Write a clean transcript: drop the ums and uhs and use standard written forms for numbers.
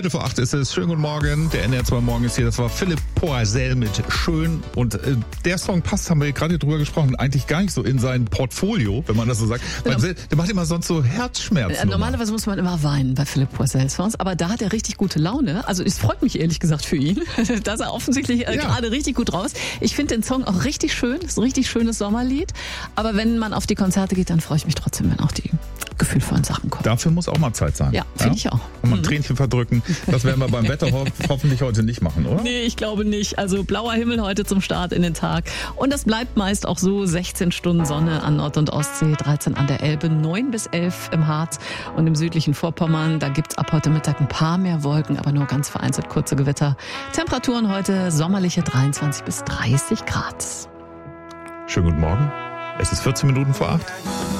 7:15 ist es. Schönen guten Morgen. Der NR2 Morgen ist hier. Das war Philipp Poisel mit Schön. Und der Song passt, haben wir gerade drüber gesprochen, eigentlich gar nicht so in sein Portfolio, wenn man das so sagt. Weil der macht immer sonst so Herzschmerzen. Normalerweise muss man immer weinen bei Philipp Poisel-Songs, aber da hat er richtig gute Laune. Also es freut mich ehrlich gesagt für ihn. Da ist er offensichtlich gerade richtig gut raus. Ich finde den Song auch richtig schön. Das ist ein richtig schönes Sommerlied. Aber wenn man auf die Konzerte geht, dann freue ich mich trotzdem, wenn auch die gefühlvollen Sachen kommen. Dafür muss auch mal Zeit sein. Ja, finde ich auch. Und mal Tränchen verdrücken. Das werden wir beim Wetter hoffentlich heute nicht machen, oder? Nee, ich glaube nicht. Also blauer Himmel heute zum Start in den Tag. Und das bleibt meist auch so. 16 Stunden Sonne an Nord- und Ostsee, 13 an der Elbe, 9 bis 11 im Harz und im südlichen Vorpommern. Da gibt's ab heute Mittag ein paar mehr Wolken, aber nur ganz vereinzelt kurze Gewitter. Temperaturen heute sommerliche 23 bis 30 Grad. Schönen guten Morgen. Es ist 14 Minuten vor 8.